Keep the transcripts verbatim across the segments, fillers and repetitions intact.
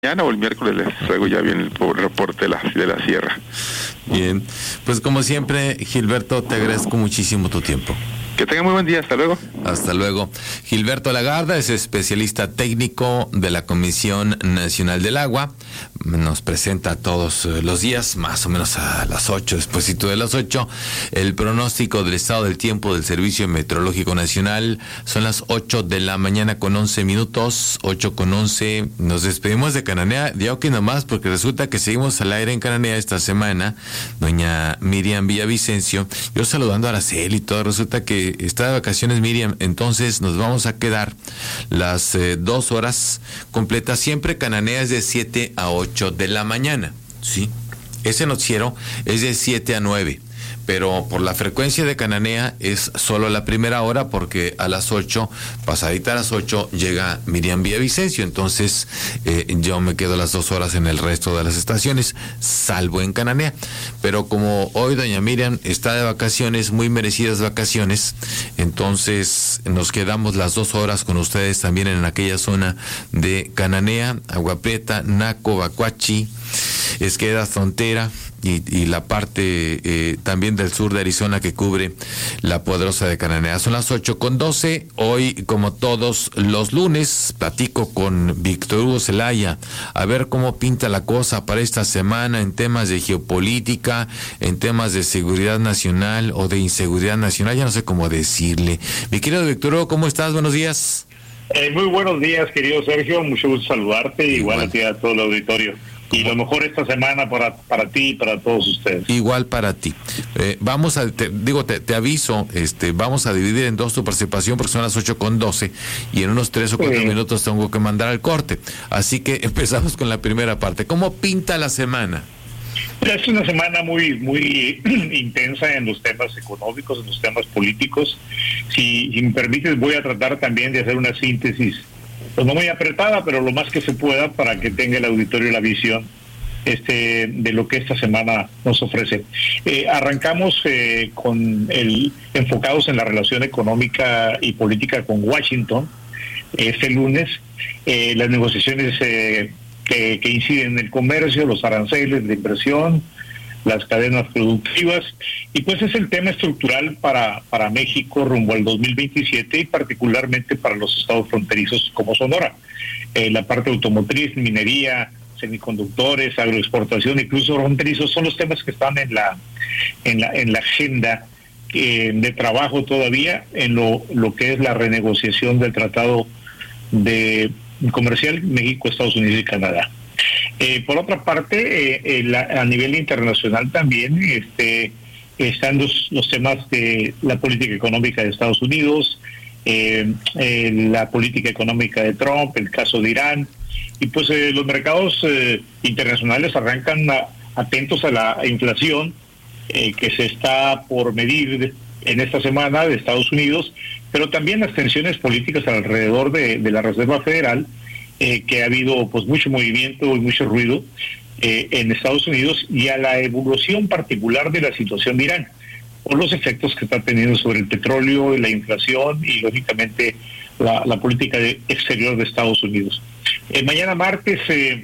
mañana o el miércoles les traigo ya bien el reporte de la, de la sierra. Bien, pues como siempre, Gilberto, te agradezco muchísimo tu tiempo. Que tengan muy buen día, hasta luego. Hasta luego. Gilberto Lagarda es especialista técnico de la Comisión Nacional del Agua. Nos presenta todos los días, más o menos a las ocho, despuesito de las ocho, el pronóstico del estado del tiempo del Servicio Meteorológico Nacional. Son las ocho de la mañana con once minutos, ocho con once. Nos despedimos de Cananea, ya que nomás, porque resulta que seguimos al aire en Cananea esta semana. Doña Miriam Villavicencio, yo saludando a Araceli y todo, resulta que está de vacaciones Miriam, entonces nos vamos a quedar las eh, dos horas completas. Siempre Cananea es de siete a ocho de la mañana, ¿sí? Ese noticiero es de siete a nueve, pero por la frecuencia de Cananea es solo la primera hora, porque a las ocho, pasadita a las ocho, llega Miriam Villavicencio. Entonces eh, yo me quedo las dos horas en el resto de las estaciones, salvo en Cananea. Pero como hoy doña Miriam está de vacaciones, muy merecidas vacaciones, entonces nos quedamos las dos horas con ustedes también en aquella zona de Cananea, Agua Prieta, Naco, Bacuachi, Esqueda, Frontera y, y la parte eh, también del sur de Arizona que cubre la poderosa de Cananea. Son las ocho con doce. Hoy, como todos los lunes, platico con Víctor Hugo Zelaya a ver cómo pinta la cosa para esta semana en temas de geopolítica, en temas de seguridad nacional o de inseguridad nacional, ya no sé cómo decirle. Mi querido Víctor Hugo, ¿cómo estás? Buenos días. Eh, muy buenos días, querido Sergio, mucho gusto saludarte, igual, igual a ti y a todo el auditorio. Y lo mejor esta semana para para ti y para todos ustedes. Igual para ti. Eh, vamos a, te, digo, te, te aviso, este, vamos a dividir en dos tu participación porque son las ocho con doce y en unos tres o cuatro sí. minutos tengo que mandar al corte. Así que empezamos con la primera parte. ¿Cómo pinta la semana? Es una semana muy muy intensa en los temas económicos, en los temas políticos. Si, si me permites, voy a tratar también de hacer una síntesis, pues no muy apretada, pero lo más que se pueda para que tenga el auditorio la visión este de lo que esta semana nos ofrece. Eh, arrancamos eh, con el enfocados en la relación económica y política con Washington. Este lunes, eh, las negociaciones eh, que, que inciden en el comercio, los aranceles de inversión, las cadenas productivas, y pues es el tema estructural para, para México rumbo al dos mil veintisiete y particularmente para los estados fronterizos como Sonora. Eh, la parte automotriz, minería, semiconductores, agroexportación, incluso fronterizos, son los temas que están en la en la en la agenda eh, de trabajo todavía en lo, lo que es la renegociación del tratado de comercial México, Estados Unidos y Canadá. Eh, por otra parte, eh, eh, la, a nivel internacional también este, están los, los temas de la política económica de Estados Unidos, eh, eh, la política económica de Trump, el caso de Irán, y pues eh, los mercados eh, internacionales arrancan a, atentos a la inflación eh, que se está por medir en esta semana de Estados Unidos, pero también las tensiones políticas alrededor de, de la Reserva Federal, Eh, que ha habido pues mucho movimiento y mucho ruido eh, en Estados Unidos, y a la evolución particular de la situación de Irán, por los efectos que está teniendo sobre el petróleo, la inflación y lógicamente la, la política de exterior de Estados Unidos. Eh, mañana martes eh,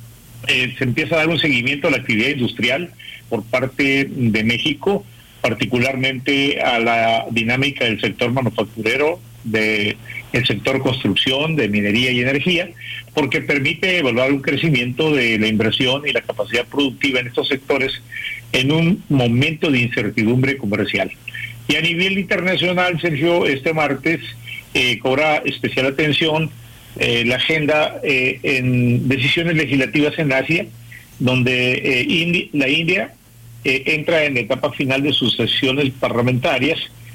eh, se empieza a dar un seguimiento a la actividad industrial por parte de México, particularmente a la dinámica del sector manufacturero, de el sector construcción, de minería y energía, porque permite evaluar un crecimiento de la inversión y la capacidad productiva en estos sectores en un momento de incertidumbre comercial. Y a nivel internacional, Sergio, este martes eh, cobra especial atención eh, la agenda eh, en decisiones legislativas en Asia, donde eh, Indi- la India eh, entra en la etapa final de sus sesiones parlamentarias,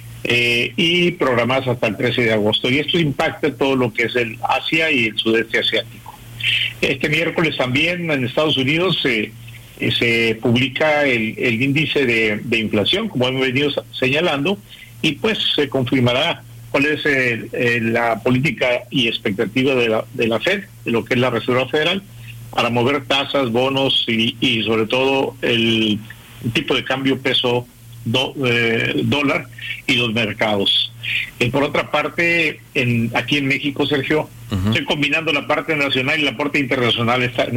Eh, y programadas hasta el trece de agosto, y esto impacta todo lo que es el Asia y el sudeste asiático. Este miércoles también en Estados Unidos eh, eh, se publica el, el índice de, de inflación, como hemos venido señalando, y pues se confirmará cuál es el, el, la política y expectativa de la, de la Fed, de lo que es la Reserva Federal, para mover tasas, bonos y, y sobre todo el tipo de cambio peso Do, eh, dólar y los mercados. Eh, por otra parte, en, aquí en México, Sergio, Uh-huh. Estoy combinando la parte nacional y la parte internacional esta,